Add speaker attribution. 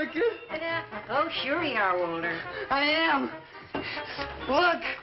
Speaker 1: naked?
Speaker 2: Oh, sure you are, Walter.
Speaker 1: I am. Look.